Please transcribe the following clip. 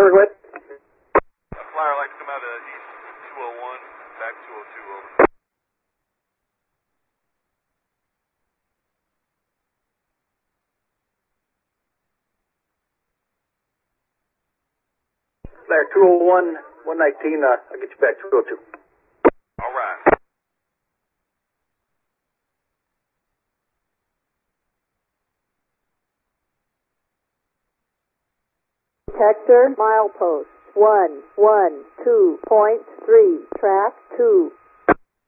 Flyer, go ahead. Flyer, I'd like to come out of east 201, back 202, over. Flyer 201, 119, I'll get you back 202. All right. Hector, milepost 112.3, track 2.